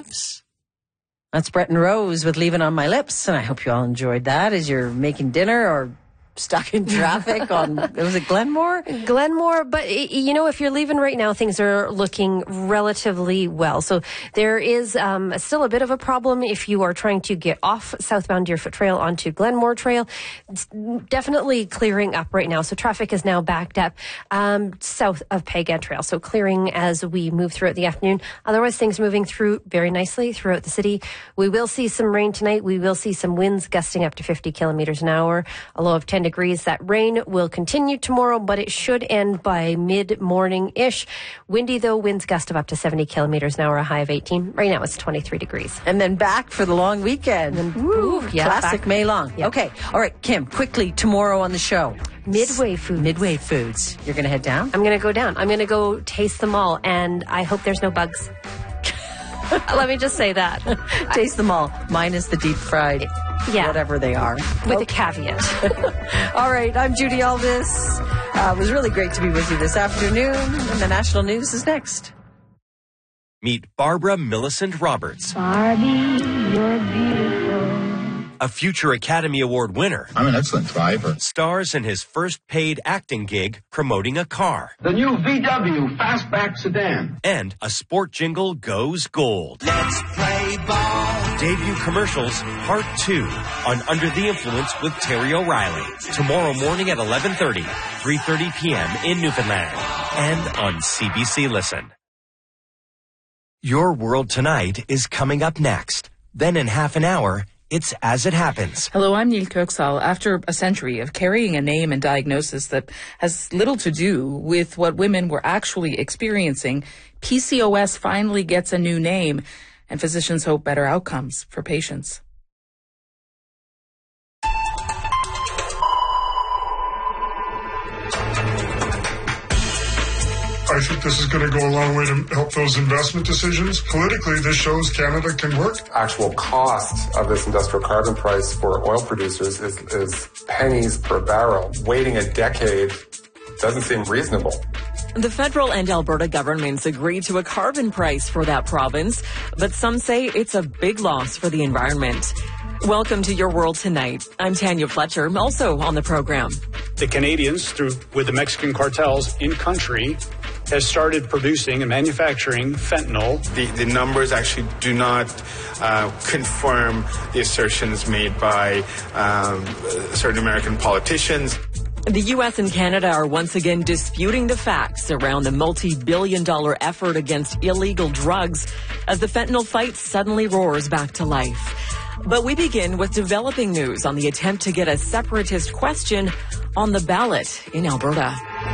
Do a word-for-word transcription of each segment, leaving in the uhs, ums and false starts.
News. That's Brett and Rose with Leaving on My Lips, and I hope you all enjoyed that as you're making dinner or stuck in traffic on, was it Glenmore? Glenmore, but you know, if you're leaving right now, things are looking relatively well. So there is um, still a bit of a problem if you are trying to get off southbound Deerfoot Trail onto Glenmore Trail. It's definitely clearing up right now. So traffic is now backed up um, south of Pegad Trail. So clearing as we move throughout the afternoon. Otherwise, things moving through very nicely throughout the city. We will see some rain tonight. We will see some winds gusting up to fifty kilometers an hour, a low of ten degrees. That rain will continue tomorrow, but it should end by mid-morning-ish. Windy, though, winds gust of up to seventy kilometers an hour, a high of eighteen. Right now, it's twenty-three degrees. And then back for the long weekend. And, ooh, yeah, classic back. May long. Yep. Okay. All right, Kim, quickly, tomorrow on the show. Midway Foods. Midway Foods. You're going to head down? I'm going to go down. I'm going to go taste them all, and I hope there's no bugs. Let me just say that. Taste them all, minus the deep fried, yeah. whatever they are. With okay. a caveat. All right, I'm Judy Alvis. Uh, it was really great to be with you this afternoon, and the national news is next. Meet Barbara Millicent Roberts. Barbie, you're beautiful. A future Academy Award winner. I'm an excellent driver. Stars in his first paid acting gig promoting a car. The new V W Fastback sedan. And a sport jingle goes gold. Let's play ball. Debut commercials, part two, on Under the Influence with Terry O'Reilly. Tomorrow morning at eleven thirty, three thirty p.m. in Newfoundland. And on C B C Listen. Your World Tonight is coming up next. Then in half an hour, it's As It Happens. Hello, I'm Neil Kirksall. After a century of carrying a name and diagnosis that has little to do with what women were actually experiencing, P C O S finally gets a new name, and physicians hope better outcomes for patients. I think this is going to go a long way to help those investment decisions. Politically, this shows Canada can work. Actual cost of this industrial carbon price for oil producers is, is pennies per barrel. Waiting a decade doesn't seem reasonable. The federal and Alberta governments agreed to a carbon price for that province, but some say it's a big loss for the environment. Welcome to Your World Tonight. I'm Tanya Fletcher, also on the program. The Canadians, through with the Mexican cartels in country, has started producing and manufacturing fentanyl. The, the numbers actually do not uh, confirm the assertions made by um, certain American politicians. The U S and Canada are once again disputing the facts around the multi-billion dollar effort against illegal drugs as the fentanyl fight suddenly roars back to life. But we begin with developing news on the attempt to get a separatist question on the ballot in Alberta.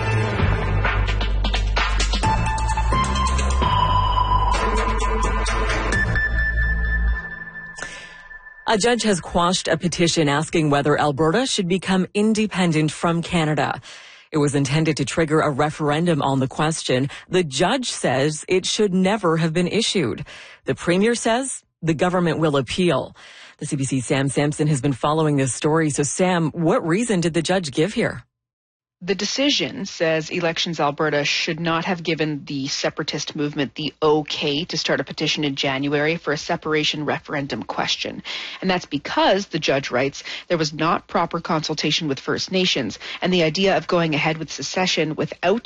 A judge has quashed a petition asking whether Alberta should become independent from Canada. It was intended to trigger a referendum on the question. The judge says it should never have been issued. The premier says the government will appeal. The C B C's Sam Sampson has been following this story. So, Sam, what reason did the judge give here? The decision says Elections Alberta should not have given the separatist movement the okay to start a petition in January for a separation referendum question. And that's because, the judge writes, there was not proper consultation with First Nations, and the idea of going ahead with secession without